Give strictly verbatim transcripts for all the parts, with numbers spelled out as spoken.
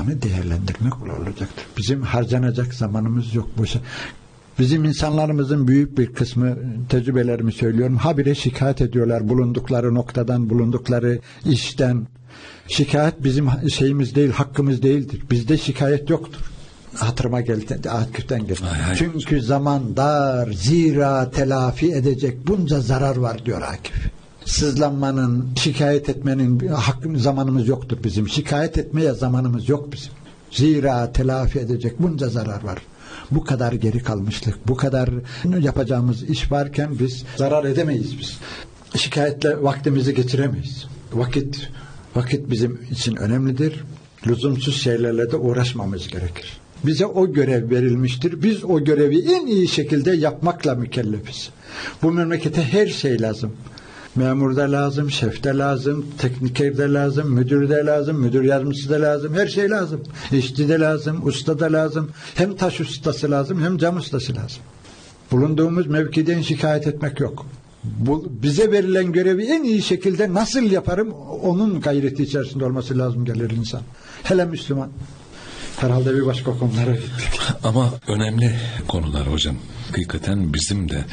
zamanı değerlendirmek olacaktır. Bizim harcanacak zamanımız yok. Boşa. Bizim insanlarımızın büyük bir kısmı, tecrübelerimi söylüyorum, habire şikayet ediyorlar bulundukları noktadan, bulundukları işten. Şikayet bizim şeyimiz değil, hakkımız değildir. Bizde şikayet yoktur. Hatırıma geldi, Akif'ten geldi. Ay, ay. Çünkü zaman dar, zira telafi edecek bunca zarar var diyor Akif. Sızlanmanın, şikayet etmenin hakkı, zamanımız yoktur bizim. Şikayet etmeye zamanımız yok bizim. Zira telafi edecek bunca zarar var. Bu kadar geri kalmışlık, bu kadar yapacağımız iş varken biz zarar edemeyiz biz. Şikayetle vaktimizi geçiremeyiz. Vakit, vakit bizim için önemlidir. Lüzumsuz şeylerle de uğraşmamız gerekir. Bize o görev verilmiştir. Biz o görevi en iyi şekilde yapmakla mükellefiz. Bu memlekete her şey lazım. Memur da lazım, şef de lazım, tekniker de lazım, müdür de lazım, müdür yardımcısı da lazım, her şey lazım. İşçi de lazım, usta da lazım. Hem taş ustası lazım, hem cam ustası lazım. Bulunduğumuz mevkiden şikayet etmek yok. Bu, bize verilen görevi en iyi şekilde nasıl yaparım, onun gayreti içerisinde olması lazım gelir insan. Hele Müslüman. Herhalde bir başka konulara gittik. Ama önemli konular hocam. Hakikaten bizim de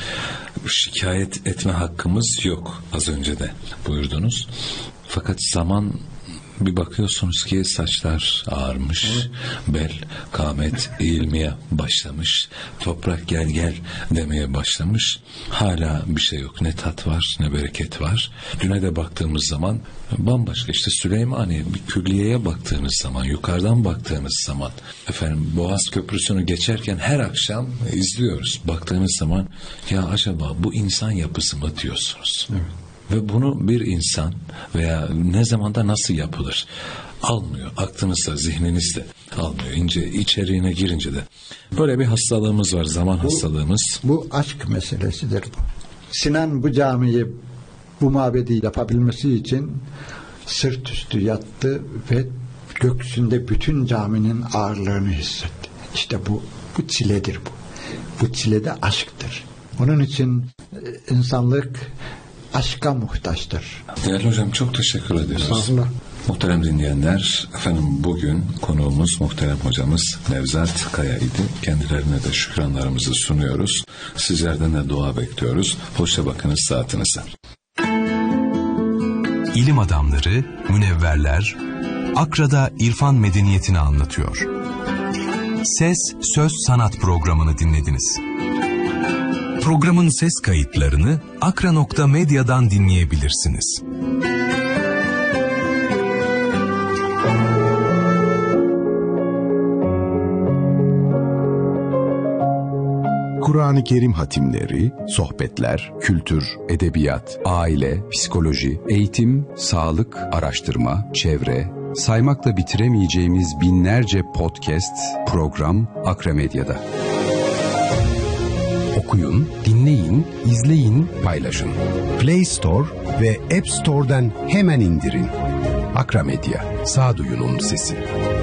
şikayet etme hakkımız yok, az önce de buyurdunuz. Fakat zaman, bir bakıyorsunuz ki saçlar ağarmış, evet. Bel, kâmet eğilmeye başlamış, toprak gel gel demeye başlamış. Hala bir şey yok, ne tat var ne bereket var. Düne de baktığımız zaman bambaşka, işte Süleymaniye bir külliyeye baktığınız zaman, yukarıdan baktığınız zaman, efendim Boğaz Köprüsü'nü geçerken her akşam izliyoruz. Baktığınız zaman ya acaba bu insan yapısı mı diyorsunuz? Evet. Ve bunu bir insan veya ne zamanda nasıl yapılır almıyor. Aklınızda, zihninizde almıyor. İnce içeriğine girince de. Böyle bir hastalığımız var, zaman bu, hastalığımız. Bu aşk meselesidir bu. Sinan bu camiyi, bu mabedi yapabilmesi için sırt üstü yattı ve gökyüzünde bütün caminin ağırlığını hissetti. İşte bu, bu çiledir bu. Bu çile de aşktır. Onun için insanlık aşka muhtaçtır. Değerli hocam, çok teşekkür ediyoruz. Muhterem dinleyenler, efendim bugün konuğumuz muhterem hocamız Nevzat Kaya idi. Kendilerine de şükranlarımızı sunuyoruz. Sizlerden de dua bekliyoruz. Hoşça bakınız saatinize. İlim adamları, münevverler, Akra'da İrfan medeniyetini anlatıyor. Ses, Söz, Sanat programını dinlediniz. Programın ses kayıtlarını akra nokta medya'dan dinleyebilirsiniz. Kur'an-ı Kerim hatimleri, sohbetler, kültür, edebiyat, aile, psikoloji, eğitim, sağlık, araştırma, çevre, saymakla bitiremeyeceğimiz binlerce podcast, program Akra Medya'da. Okuyun, dinleyin, izleyin, paylaşın. Play Store ve App Store'dan hemen indirin. Akra Medya, sağduyunun sesi.